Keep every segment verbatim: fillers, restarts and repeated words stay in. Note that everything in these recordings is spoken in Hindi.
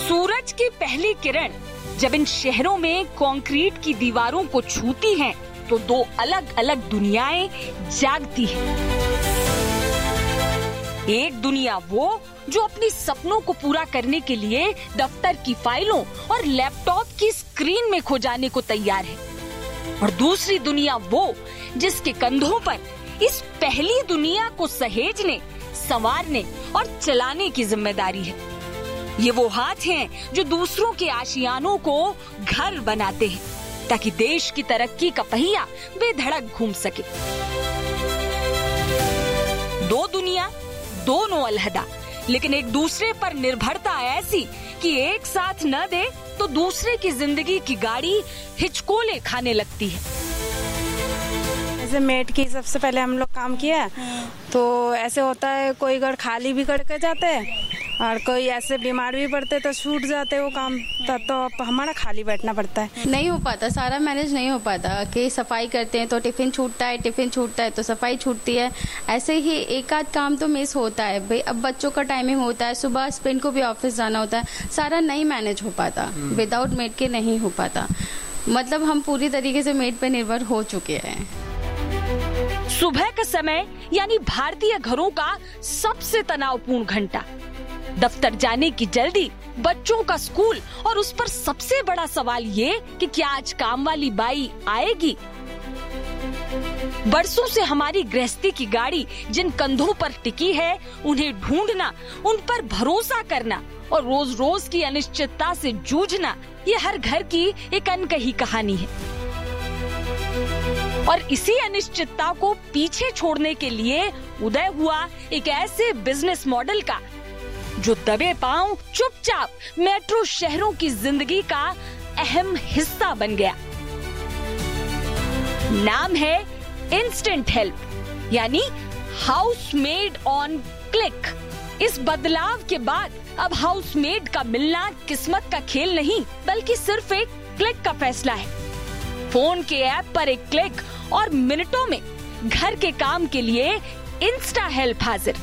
सूरज की पहली किरण जब इन शहरों में कंक्रीट की दीवारों को छूती हैं, तो दो अलग अलग दुनियाएं जागती हैं। एक दुनिया वो जो अपनी सपनों को पूरा करने के लिए दफ्तर की फाइलों और लैपटॉप की स्क्रीन में खो जाने को तैयार है, और दूसरी दुनिया वो जिसके कंधों पर इस पहली दुनिया को सहेजने, संवारने और चलाने की जिम्मेदारी है। ये वो हाथ हैं जो दूसरों के आशियानों को घर बनाते हैं, ताकि देश की तरक्की का पहिया बेधड़क घूम सके। दो दुनिया, दोनों अलहदा, लेकिन एक दूसरे पर निर्भरता ऐसी कि एक साथ न दे तो दूसरे की जिंदगी की गाड़ी हिचकोले खाने लगती है। जैसे मेड की सबसे पहले हम लोग काम किया, तो ऐसे होता है कोई घर खाली भी करके जाते हैं और कोई ऐसे बीमार भी पड़ते तो छूट जाते वो काम, तब तो हमारा खाली बैठना पड़ता है। नहीं हो पाता, सारा मैनेज नहीं हो पाता कि सफाई करते हैं तो टिफिन छूटता है, टिफिन छूटता है तो सफाई छूटती है। ऐसे ही एक आध काम तो मिस होता है भाई। अब बच्चों का टाइमिंग होता है, सुबह स्पिन को भी ऑफिस जाना होता है, सारा नहीं मैनेज हो पाता, विदाउट मेड के नहीं हो पाता। मतलब हम पूरी तरीके से मेड पे निर्भर हो चुके हैं। सुबह का समय यानी भारतीय घरों का सबसे तनावपूर्ण घंटा, दफ्तर जाने की जल्दी, बच्चों का स्कूल, और उस पर सबसे बड़ा सवाल ये कि क्या आज काम वाली बाई आएगी। बरसों से हमारी गृहस्थी की गाड़ी जिन कंधों पर टिकी है, उन्हें ढूंढना, उन पर भरोसा करना और रोज रोज की अनिश्चितता से जूझना, ये हर घर की एक अनकही कहानी है। और इसी अनिश्चितता को पीछे छोड़ने के लिए उदय हुआ एक ऐसे बिजनेस मॉडल का जो दबे पांव चुपचाप मेट्रो शहरों की जिंदगी का अहम हिस्सा बन गया। नाम है इंस्टेंट हेल्प, यानी हाउसमेड ऑन क्लिक। इस बदलाव के बाद अब हाउसमेड का मिलना किस्मत का खेल नहीं, बल्कि सिर्फ एक क्लिक का फैसला है। फोन के ऐप पर एक क्लिक और मिनटों में घर के काम के लिए इंस्टा हेल्प हाजिर।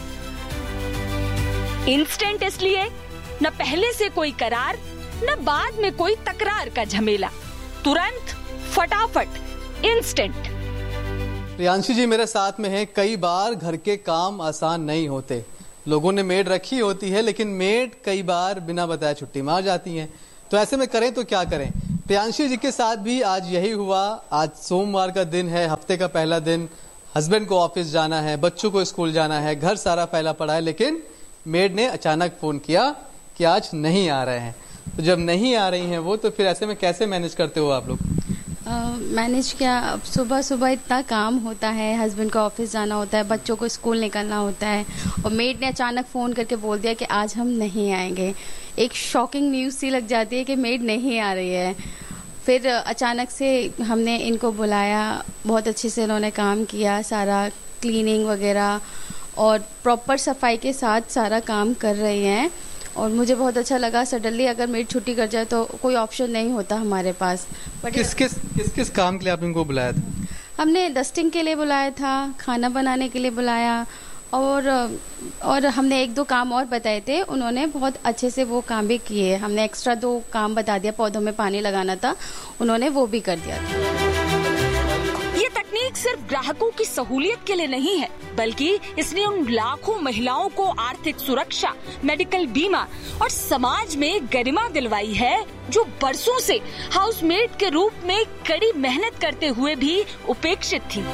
इंस्टेंट इसलिए न पहले से कोई करार, न बाद में कोई तकरार का झमेला, तुरंत, फटाफट, इंस्टेंट। प्रियांशी जी मेरे साथ में हैं। कई बार घर के काम आसान नहीं होते, लोगों ने मेड रखी होती है, लेकिन मेड कई बार बिना बताए छुट्टी मार जाती हैं। तो ऐसे में करें तो क्या करें? प्रियांशी जी के साथ भी आज यही हुआ। आज सोमवार का दिन है, हफ्ते का पहला दिन, हस्बैंड को ऑफिस जाना है, बच्चों को स्कूल जाना है, घर सारा फैला पड़ा है, लेकिन मेड ने अचानक फोन किया कि आज नहीं आ रहे हैं। तो जब नहीं आ रही हैं वो, तो फिर ऐसे में कैसे मैनेज करते हो आप लोग? मैनेज क्या, अब सुबह सुबह इतना काम होता है, हस्बैंड को ऑफिस जाना होता है, बच्चों को स्कूल निकलना होता है, और मेड ने अचानक फ़ोन करके बोल दिया कि आज हम नहीं आएंगे। एक शॉकिंग न्यूज़ सी लग जाती है कि मेड नहीं आ रही है। फिर अचानक से हमने इनको बुलाया, बहुत अच्छे से इन्होंने काम किया, सारा क्लीनिंग वगैरह और प्रॉपर सफाई के साथ सारा काम कर रही हैं, और मुझे बहुत अच्छा लगा। सडनली अगर मेड छुट्टी कर जाए तो कोई ऑप्शन नहीं होता हमारे पास। बट किस किस किस किस काम के लिए आपने इनको बुलाया था? हमने डस्टिंग के लिए बुलाया था, खाना बनाने के लिए बुलाया, और और हमने एक दो काम और बताए थे, उन्होंने बहुत अच्छे से वो काम भी किए। हमने एक्स्ट्रा दो काम बता दिया, पौधों में पानी लगाना था, उन्होंने वो भी कर दिया था। ये तकनीक सिर्फ ग्राहकों की सहूलियत के लिए नहीं है, बल्कि इसने उन लाखों महिलाओं को आर्थिक सुरक्षा, मेडिकल बीमा और समाज में गरिमा दिलवाई है जो बरसों से हाउसमेड के रूप में कड़ी मेहनत करते हुए भी उपेक्षित थी।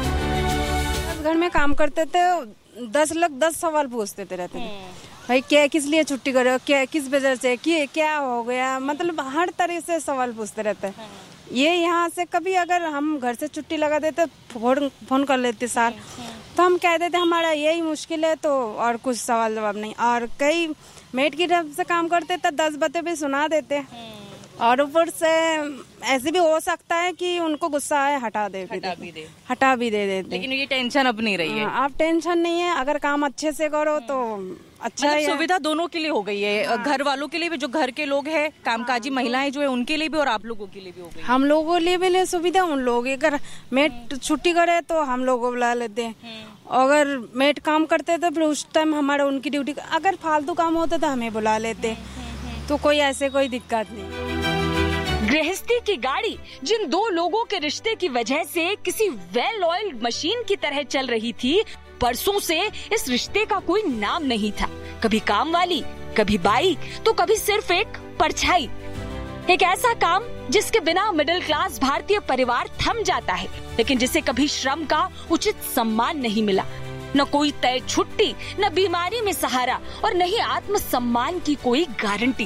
घर में काम करते थे, दस लोग दस सवाल पूछते थे रहते थे, भाई क्या, किस लिए छुट्टी कर रहे हो, क्या, किस वजह से, कि, क्या हो गया, मतलब हर तरह से सवाल पूछते रहते हैं। ये यहाँ से कभी अगर हम घर से छुट्टी लगा देते, फोन फोन कर लेते सार, तो हम कह देते हमारा यही मुश्किल है, तो और कुछ सवाल जवाब नहीं। और कई मेड की तरफ से काम करते तो दस बातें भी सुना देते, और ऊपर से ऐसे भी हो सकता है कि उनको गुस्सा आए, हटा दे हटा भी दे हटा भी दे देते। लेकिन ये टेंशन अब नहीं रही है। अब टेंशन नहीं है, अगर काम अच्छे से करो तो अच्छा मतलब है। सुविधा दोनों के लिए हो गई है, हाँ। घर वालों के लिए भी, जो घर के लोग हैं, कामकाजी महिलाएं जो है उनके लिए भी, और आप लोगों के लिए भी हो गई। हम लोगों के लिए भी ले सुविधा, उन लोग अगर मेट छुट्टी करे तो हम लोग को बुला लेते हैं, अगर मेट काम करते तो फिर उस टाइम हमारा उनकी ड्यूटी, अगर फालतू काम होता तो हमें बुला लेते। तो कोई ऐसे कोई दिक्कत नहीं। गृहस्थी की गाड़ी जिन दो लोगों के रिश्ते की वजह से किसी वेल ऑयल्ड मशीन की तरह चल रही थी, बरसों से इस रिश्ते का कोई नाम नहीं था। कभी काम वाली, कभी बाई, तो कभी सिर्फ एक परछाई। एक ऐसा काम जिसके बिना मिडिल क्लास भारतीय परिवार थम जाता है, लेकिन जिसे कभी श्रम का उचित सम्मान नहीं मिला। न कोई तय छुट्टी, न बीमारी में सहारा और न ही आत्मसम्मान की कोई गारंटी।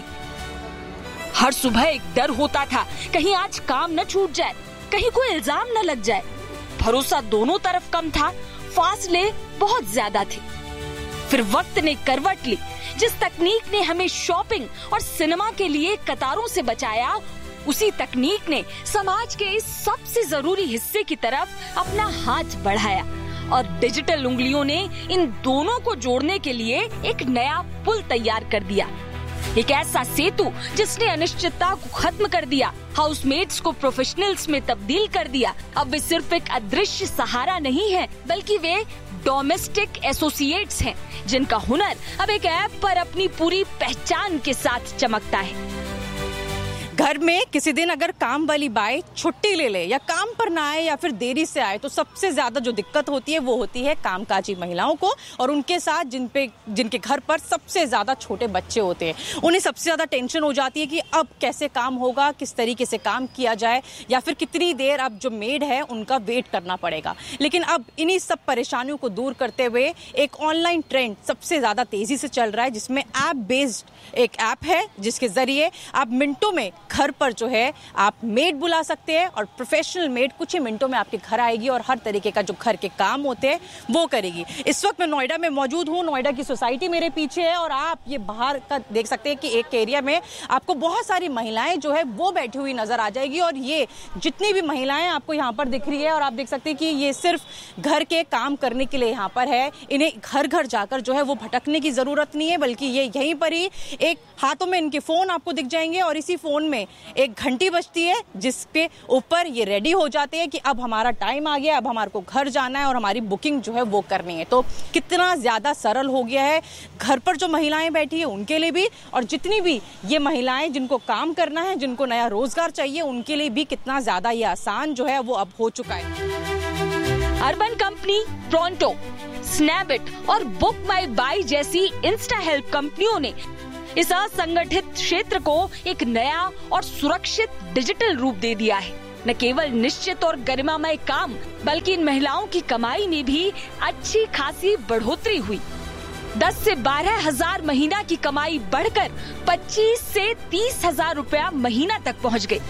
हर सुबह एक डर होता था, कहीं आज काम न छूट जाए, कहीं कोई इल्जाम न लग जाए। भरोसा दोनों तरफ कम था, फासले बहुत ज्यादा थे। फिर वक्त ने करवट ली। जिस तकनीक ने हमें शॉपिंग और सिनेमा के लिए कतारों से बचाया, उसी तकनीक ने समाज के इस सबसे जरूरी हिस्से की तरफ अपना हाथ बढ़ाया और डिजिटल उंगलियों ने इन दोनों को जोड़ने के लिए एक नया पुल तैयार कर दिया। एक ऐसा सेतु जिसने अनिश्चितता को खत्म कर दिया, हाउसमेट्स को प्रोफेशनल्स में तब्दील कर दिया। अब वे सिर्फ एक अदृश्य सहारा नहीं है, बल्कि वे डोमेस्टिक एसोसिएट्स हैं, जिनका हुनर अब एक ऐप पर अपनी पूरी पहचान के साथ चमकता है। घर में किसी दिन अगर काम वाली बाई छुट्टी ले ले या काम पर ना आए या फिर देरी से आए, तो सबसे ज्यादा जो दिक्कत होती है वो होती है कामकाजी महिलाओं को और उनके साथ जिन पे जिनके घर पर सबसे ज्यादा छोटे बच्चे होते हैं। उन्हें सबसे ज्यादा टेंशन हो जाती है कि अब कैसे काम होगा, किस तरीके से काम किया जाए, या फिर कितनी देर अब जो मेड है उनका वेट करना पड़ेगा। लेकिन अब इन्हीं सब परेशानियों को दूर करते हुए एक ऑनलाइन ट्रेंड सबसे ज्यादा तेजी से चल रहा है, जिसमें ऐप बेस्ड एक ऐप है जिसके जरिए आप मिनटों में घर पर जो है आप मेड बुला सकते हैं और प्रोफेशनल मेड कुछ ही मिनटों में आपके घर आएगी और हर तरीके का जो घर के काम होते हैं वो करेगी। इस वक्त मैं नोएडा में मौजूद हूँ। नोएडा की सोसाइटी मेरे पीछे है और आप ये बाहर का देख सकते हैं कि एक एरिया में आपको बहुत सारी महिलाएं जो है वो बैठी हुई नजर आ जाएगी और ये जितनी भी महिलाएं आपको यहाँ पर दिख रही है और आप देख सकते हैं कि ये सिर्फ घर के काम करने के लिए यहाँ पर है। इन्हें घर घर जाकर जो है वो भटकने की जरूरत नहीं है, बल्कि ये यहीं पर ही एक हाथों में इनके फोन आपको दिख जाएंगे और इसी फोन में एक घंटी बजती है जिसके ऊपर ये रेडी हो जाते हैं कि अब हमारा टाइम आ गया, अब हमारे को घर जाना है और हमारी बुकिंग जो है वो करनी है। तो कितना ज्यादा सरल हो गया है घर पर जो महिलाएं बैठी है उनके लिए भी, और जितनी भी ये महिलाएं जिनको काम करना है, जिनको नया रोजगार चाहिए, उनके लिए भी कितना ज्यादा ये आसान जो है वो अब हो चुका है। अर्बन कंपनी, प्रोंटो, स्नैबिट और बुक माई बाई जैसी इंस्टा हेल्प कंपनियों ने इस असंगठित क्षेत्र को एक नया और सुरक्षित डिजिटल रूप दे दिया है। न केवल निश्चित और गरिमामय काम, बल्कि इन महिलाओं की कमाई में भी अच्छी खासी बढ़ोतरी हुई। दस से बारह हजार महीना की कमाई बढ़कर पच्चीस से तीस हजार रुपया महीना तक पहुंच गई।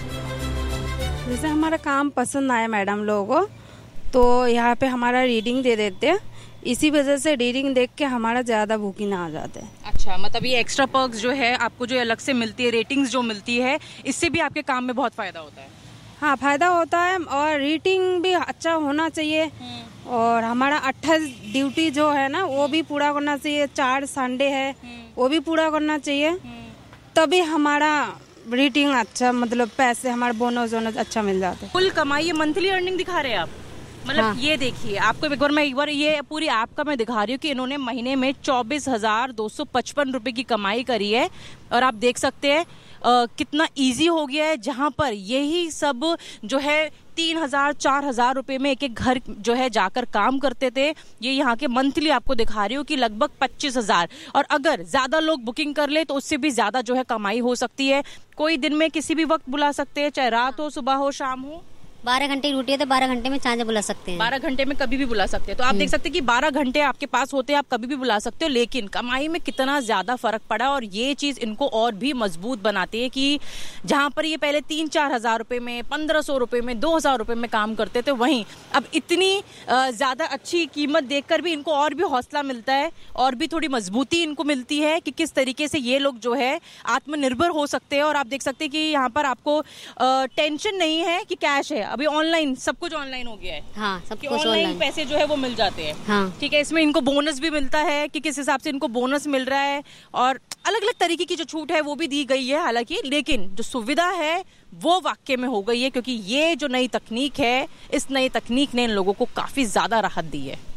जैसे हमारा काम पसंद आया मैडम लोगों को, तो यहाँ पे हमारा रीडिंग दे देते हैं। इसी वजह से रीडिंग देख के हमारा ज्यादा बुकिंग आ जाते हैं। अच्छा, मतलब ये एक्स्ट्रा पर्क्स जो है आपको जो अलग से मिलती है, रेटिंग्स जो मिलती है, इससे भी आपके काम में बहुत फायदा होता है। हाँ, फायदा होता है और रेटिंग भी अच्छा होना चाहिए और हमारा अट्ठाईस ड्यूटी जो है ना वो भी पूरा करना चाहिए। चार संडे है वो भी पूरा करना चाहिए, तभी हमारा रेटिंग अच्छा, मतलब पैसे हमारे बोनस वोनस अच्छा मिल जाते हैं। कुल कमाई मंथली अर्निंग दिखा रहे हैं आप, मतलब हाँ। ये देखिए आपको एक बार मैं एक बार ये पूरी ऐप का मैं दिखा रही हूँ कि इन्होंने महीने में चौबीस हजार दो सौ पचपन रुपए की कमाई करी है और आप देख सकते हैं आ, कितना इजी हो गया है। जहाँ पर यही सब जो है तीन हजार चार हजार रुपए में एक एक घर जो है जाकर काम करते थे, ये यहाँ के मंथली आपको दिखा रही हूँ कि लगभग पच्चीस हजार। और अगर ज्यादा लोग बुकिंग कर ले तो उससे भी ज्यादा जो है कमाई हो सकती है। कोई दिन में किसी भी वक्त बुला सकते हैं, चाहे रात हो, सुबह हो, शाम हो। बारह घंटे की ड्यूटी है तो बारह घंटे में चाहे बुला सकते हैं। बारह घंटे में कभी भी बुला सकते हैं। तो आप देख सकते हैं कि बारह घंटे आपके पास होते हैं, आप कभी भी बुला सकते हो। लेकिन कमाई में कितना ज्यादा फर्क पड़ा और ये चीज इनको और भी मजबूत बनाती है कि जहां पर ये पहले तीन चार हजार रुपए में, पंद्रह सौ रुपए में, दो हजार रुपए में काम करते थे, वहीं अब इतनी ज्यादा अच्छी कीमत देखकर भी इनको और भी हौसला मिलता है और भी थोड़ी मजबूती इनको मिलती है कि किस तरीके से ये लोग जो है आत्मनिर्भर हो सकते हैं। और आप देख सकते हैं कि यहाँ पर आपको टेंशन नहीं है कि कैश है, अभी ऑनलाइन सब कुछ ऑनलाइन हो गया है। हाँ, सब कुछ ऑनलाइन पैसे जो है वो मिल जाते हैं। हाँ। ठीक है, इसमें इनको बोनस भी मिलता है कि किस हिसाब से इनको बोनस मिल रहा है और अलग अलग तरीके की जो छूट है वो भी दी गई है हालांकि, लेकिन जो सुविधा है वो वाकई में हो गई है क्योंकि ये जो नई तकनीक है, इस नई तकनीक ने इन लोगों को काफी ज्यादा राहत दी है।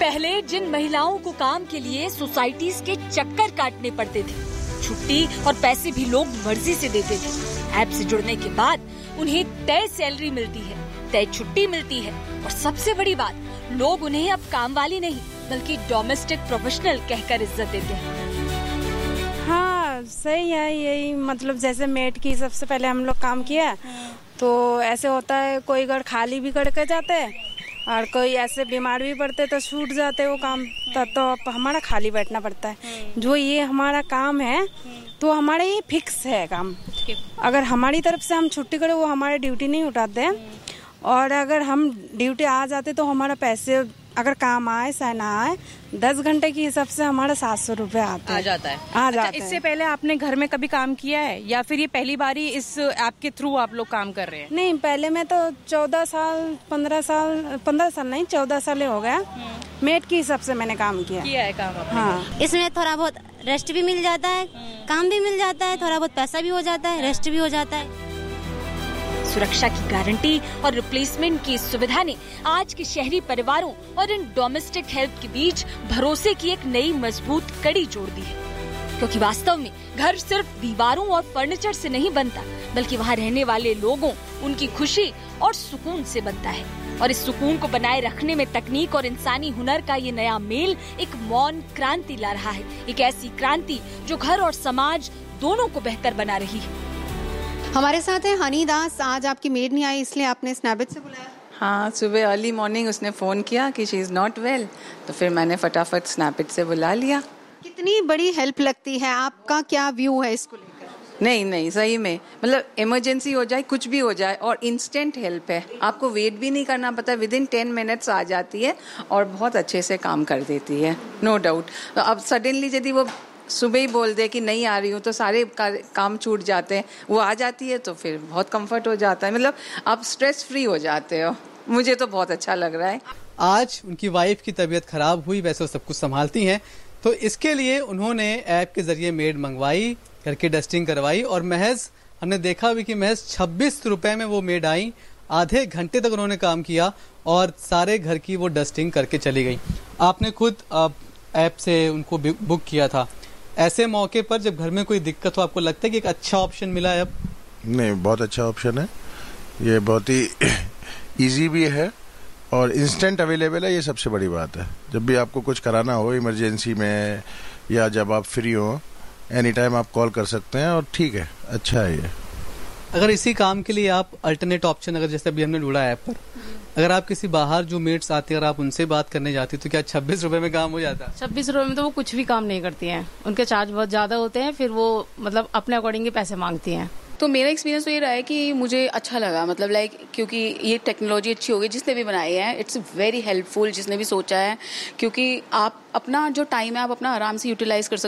पहले जिन महिलाओं को काम के लिए सोसाइटीज के चक्कर काटने पड़ते थे, छुट्टी और पैसे भी लोग मर्जी से देते थे। ऐप से जुड़ने के बाद उन्हें तय सैलरी मिलती है, तय छुट्टी मिलती है और सबसे बड़ी बात, लोग उन्हें अब काम वाली नहीं बल्कि डोमेस्टिक प्रोफेशनल कहकर इज्जत देते हैं। हाँ सही है, यही मतलब जैसे मेड की सबसे पहले हम लोग काम किया तो ऐसे होता है, कोई घर खाली भी करके जाते हैं और कोई ऐसे बीमार भी पड़ते तो छूट जाते वो काम, तो, तो हमारा खाली बैठना पड़ता है। जो ये हमारा काम है तो हमारा ये फिक्स है काम। अगर हमारी तरफ से हम छुट्टी करें वो हमारे ड्यूटी नहीं उठाते हैं, और अगर हम ड्यूटी आ जाते तो हमारा पैसे अगर काम आए चाहे ना आए दस घंटे के हिसाब से हमारा सात सौ रूपये आते आ जाता है आ जाता अच्छा, है। इससे पहले आपने घर में कभी काम किया है या फिर ये पहली बारी इस ऐप के थ्रू आप लोग काम कर रहे हैं? नहीं, पहले मैं तो चौदह साल पंद्रह साल पंद्रह साल नहीं चौदह साल हो गया मेड के हिसाब से मैंने काम किया किया है काम आपने। हाँ, इसमें थोड़ा बहुत रेस्ट भी मिल जाता है, काम भी मिल जाता है, थोड़ा बहुत पैसा भी हो जाता है, रेस्ट भी हो जाता है। सुरक्षा की गारंटी और रिप्लेसमेंट की इस सुविधा ने आज के शहरी परिवारों और इन डोमेस्टिक हेल्प के बीच भरोसे की एक नई मजबूत कड़ी जोड़ दी है, क्योंकि वास्तव में घर सिर्फ दीवारों और फर्नीचर से नहीं बनता बल्कि वहाँ रहने वाले लोगों, उनकी खुशी और सुकून से बनता है। और इस सुकून को बनाए रखने में तकनीक और इंसानी हुनर का ये नया मेल एक मौन क्रांति ला रहा है, एक ऐसी क्रांति जो घर और समाज दोनों को बेहतर बना रही है। हमारे साथ है हनी दास। आज आपकी मेड नहीं आई इसलिए आपने स्नैपचैट से बुलाया? हाँ, सुबह अर्ली मॉर्निंग उसने फ़ोन किया कि शी इज़ नॉट वेल, तो फिर मैंने फटाफट स्नैपचैट से बुला लिया। कितनी बड़ी हेल्प लगती है, आपका क्या व्यू है इसको लेकर? नहीं नहीं, सही में मतलब इमरजेंसी हो जाए, कुछ भी हो जाए और इंस्टेंट हेल्प है, आपको वेट भी नहीं करना पड़ता, विद इन टेन मिनट्स आ जाती है और बहुत अच्छे से काम कर देती है, नो डाउट। तो अब सडनली यदि वो सुबह ही बोल दे कि नहीं आ रही हूँ तो सारे का, काम छूट जाते हैं, वो आ जाती है तो फिर बहुत कंफर्ट हो जाता है, मतलब आप स्ट्रेस फ्री हो जाते हो। मुझे तो बहुत अच्छा लग रहा है। आज उनकी वाइफ की तबीयत खराब हुई, वैसे वो सब कुछ संभालती हैं, तो इसके लिए उन्होंने ऐप के जरिए मेड मंगवाई, घर की डस्टिंग करवाई और महज हमने देखा भी कि महज छब्बीस रुपए में वो मेड आई, आधे घंटे तक उन्होंने काम किया और सारे घर की वो डस्टिंग करके चली गई। आपने खुद ऐप से उनको बुक किया था, ऐसे मौके पर जब घर में कोई दिक्कत हो आपको लगता है कि एक अच्छा ऑप्शन मिला है अब? नहीं, बहुत अच्छा ऑप्शन है, ये बहुत ही इजी भी है और इंस्टेंट अवेलेबल है, ये सबसे बड़ी बात है। जब भी आपको कुछ कराना हो इमरजेंसी में या जब आप फ्री हो, एनी टाइम आप कॉल कर सकते हैं और ठीक है, अच्छा है ये। अगर इसी काम के लिए आप अल्टरनेट ऑप्शन, अगर जैसे अभी हमने ढूंढा ऐप पर, अगर आप किसी बाहर जो मेट्स आती है अगर आप उनसे बात करने जाती तो क्या छब्बीस रुपए में काम हो जाता? छब्बीस रुपए में तो वो कुछ भी काम नहीं करती हैं, उनके चार्ज बहुत ज्यादा होते हैं, फिर वो मतलब अपने अकॉर्डिंग ही पैसे मांगती हैं। तो मेरा एक्सपीरियंस तो ये रहा है कि मुझे अच्छा लगा, मतलब लाइक क्योंकि ये टेक्नोलॉजी अच्छी हो गई, जिसने भी बनाई है इट्स वेरी हेल्पफुल, जिसने भी सोचा है, क्योंकि आप अपना जो टाइम है आप अपना आराम से यूटिलाइज कर सकते